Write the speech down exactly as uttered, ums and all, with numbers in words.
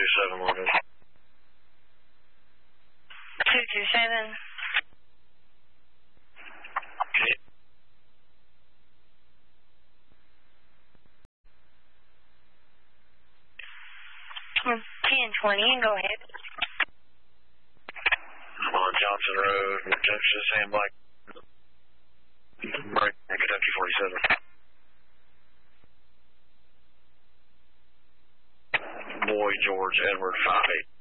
two seven one. two two seven. Okay. ten twenty, go ahead. I'm on Johnson Road, junction of Sam Black. Right, Kentucky forty-seven. Boy George Edward five eight.